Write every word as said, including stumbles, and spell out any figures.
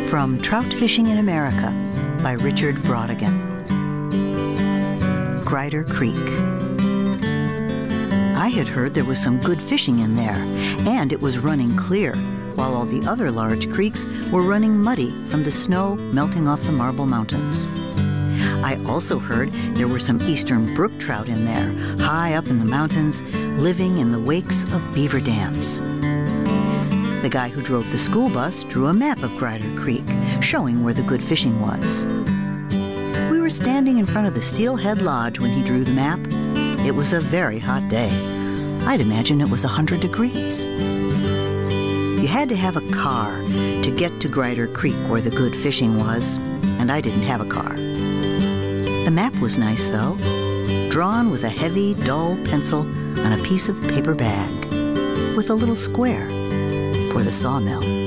From Trout Fishing in America by Richard Brautigan. Grider Creek. I had heard there was some good fishing in there, and it was running clear, while all the other large creeks were running muddy from the snow melting off the Marble Mountains. I also heard there were some eastern brook trout in there, high up in the mountains, living in the wakes of beaver dams. The guy who drove the school bus drew a map of Grider Creek, showing where the good fishing was. We were standing in front of the Steelhead Lodge when he drew the map. It was a very hot day. I'd imagine it was a hundred degrees. You had to have a car to get to Grider Creek where the good fishing was, and I didn't have a car. The map was nice, though, drawn with a heavy, dull pencil on a piece of paper bag, with a little square for the sawmill.